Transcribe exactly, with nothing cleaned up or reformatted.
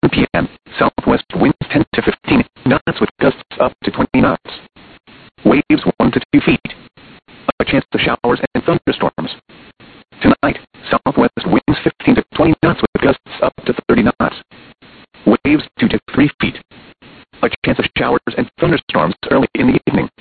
p m Southwest winds ten to fifteen knots with gusts up to twenty knots. Waves one to two feet. A chance of showers and thunderstorms. Tonight, southwest winds fifteen to twenty knots with gusts up to thirty knots. Waves two to three feet. A chance of showers and thunderstorms early in the evening.